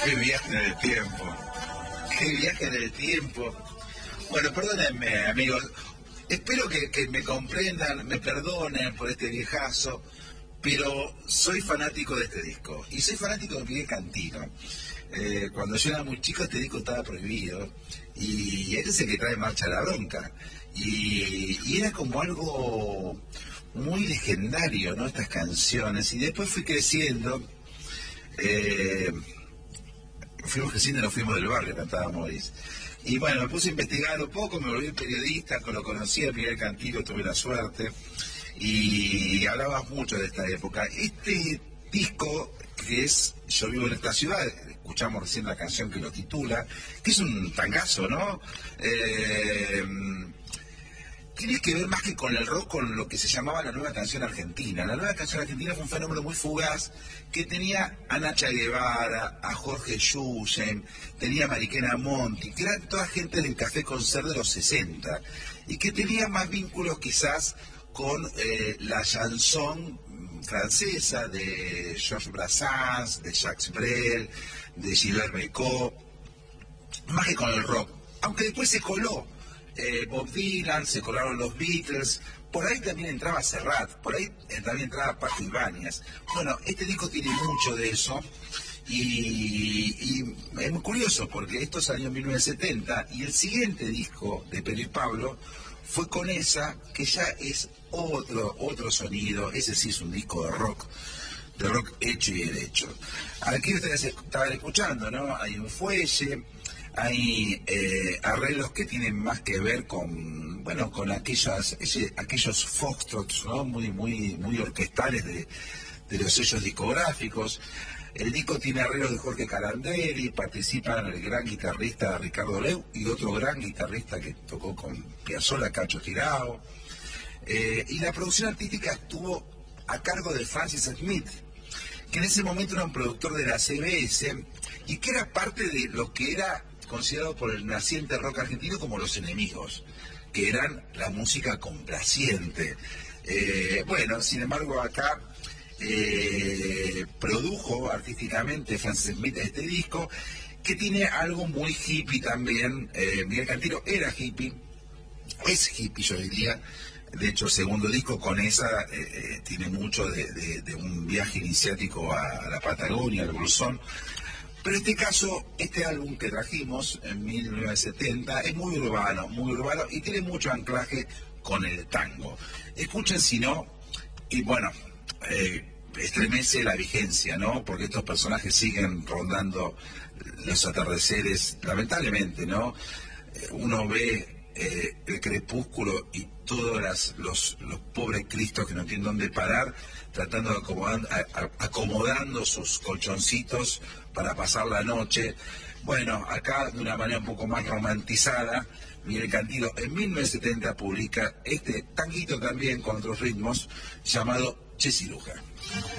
Qué viaje en el tiempo. Qué viaje en el tiempo. Bueno, perdónenme, amigos. Espero que me comprendan, me perdonen por este viejazo, pero soy fanático de este disco. Y soy fanático de Miguel Cantilo. Cuando yo era muy chico, este disco estaba prohibido. Y este es el que trae Marcha la Bronca. Y era como algo muy legendario, ¿no? Estas canciones. Y después fui creciendo. Fuimos creciendo, nos fuimos del barrio, cantaba Morris. Y bueno, me puse a investigar un poco, me volví periodista, lo conocí a Miguel Cantilo, tuve la suerte, y hablaba mucho de esta época. Este disco, que es Yo vivo en esta ciudad, escuchamos recién la canción que lo titula, que es un tangazo, ¿no? Tiene que ver más que con el rock, con lo que se llamaba la nueva canción argentina. La nueva canción argentina fue un fenómeno muy fugaz que tenía a Nacha Guevara, a Jorge Yusen, tenía a Mariquena Monti, que eran toda gente del Café Concert de los 60 y que tenía más vínculos quizás con la chanson francesa de Georges Brassens, de Jacques Brel, de Gilbert Bécaud, más que con el rock, aunque después se coló Bob Dylan, se colaron los Beatles, por ahí también entraba Serrat, por ahí también entraba Paco Ibáñez. Bueno, este disco tiene mucho de eso y es muy curioso porque esto salió en 1970 y el siguiente disco de Pedro y Pablo fue con esa, que ya es otro sonido, ese sí es un disco de rock hecho y derecho. Aquí ustedes estaban escuchando, ¿no? Hay un fuelle, hay arreglos que tienen más que ver con, bueno, con aquellos foxtrots, ¿no? Muy orquestales de los sellos discográficos. El disco tiene arreglos de Jorge Calandrelli, participan el gran guitarrista Ricardo Leu y otro gran guitarrista que tocó con Piazzolla, Cacho Tirao. Y la producción artística estuvo a cargo de Francis Smith, que en ese momento era un productor de la CBS y que era parte de lo que era considerado por el naciente rock argentino como los enemigos, que eran la música complaciente. Bueno, sin embargo, acá produjo artísticamente Francis Smith este disco, que tiene algo muy hippie también. Miguel Cantilo era hippie, es hippie yo diría. De hecho, el segundo disco con esa tiene mucho de un viaje iniciático a la Patagonia, al Bolsón. Pero en este caso, este álbum que trajimos en 1970 es muy urbano y tiene mucho anclaje con el tango. Escuchen si no, y bueno, estremece la vigencia, ¿no? Porque estos personajes siguen rondando los atardeceres, lamentablemente, ¿no? Uno ve el crepúsculo y todos los pobres cristos que no tienen dónde parar, tratando de acomodando sus colchoncitos para pasar la noche. Bueno, acá de una manera un poco más romantizada, Miguel Cantilo en 1970 publica este tanguito también con otros ritmos llamado Che Ciruja.